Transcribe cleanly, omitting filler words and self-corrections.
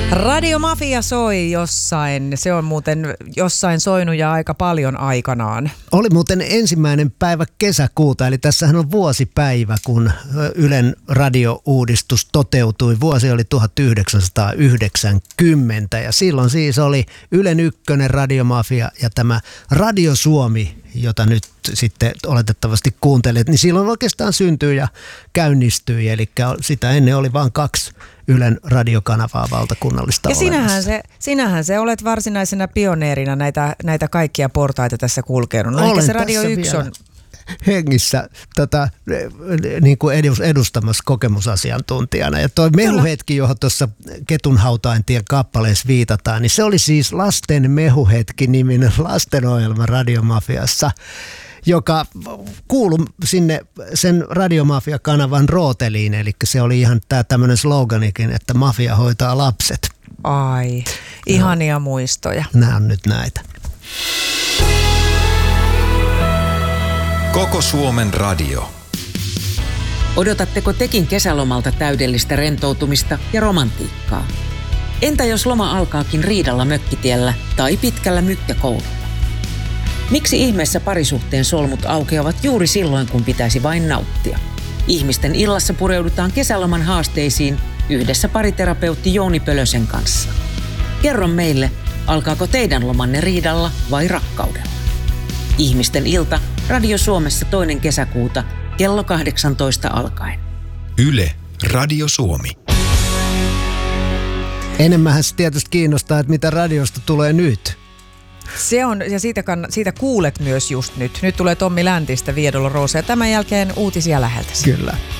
Radio Mafia soi jossain. Se on muuten jossain soinut ja aika paljon aikanaan. Oli muuten 1. päivä kesäkuuta, eli tässähän on vuosipäivä, kun Ylen radiouudistus toteutui. Vuosi oli 1990 ja silloin siis oli Ylen ykkönen Radio Mafia ja tämä Radio Suomi, jota nyt sitten oletettavasti kuuntelet, niin silloin oikeastaan syntyi ja käynnistyi. Eli sitä ennen oli vain 2 Ylen radiokanavaa valtakunnallista ja olemassa. sinähän se olet varsinaisena pioneerina näitä kaikkia portaita tässä kulkenut. No, ehkä se Radio 1 on hengissä niin kuin edustamassa kokemusasiantuntijana. Ja toi mehuhetki, johon tuossa Ketunhautaintien kappaleessa viitataan, niin se oli siis Lasten mehuhetki-niminen lastenohjelma Radio Mafiassa, joka kuului sinne sen Radio Mafia-kanavan rooteliin. Eli se oli ihan tämmöinen sloganikin, että mafia hoitaa lapset. Ai, ihania muistoja. Nämä on nyt näitä. Koko Suomen radio. Odotatteko tekin kesälomalta täydellistä rentoutumista ja romantiikkaa? Entä jos loma alkaakin riidalla mökkitiellä tai pitkällä mykkäkoululla? Miksi ihmeessä parisuhteen solmut aukeavat juuri silloin, kun pitäisi vain nauttia? Ihmisten illassa pureudutaan kesäloman haasteisiin yhdessä pariterapeutti Jouni Pölösen kanssa. Kerro meille, alkaako teidän lomanne riidalla vai rakkaudella? Ihmisten ilta Radio Suomessa 2. kesäkuuta kello 18 alkaen. Yle Radio Suomi. Enemmänhän se tietysti kiinnostaa, että mitä radiosta tulee nyt. Se on, ja siitä kuulet myös just nyt. Nyt tulee Tommi Läntistä Via Dolorosa ja tämän jälkeen uutisia läheltä. Kyllä.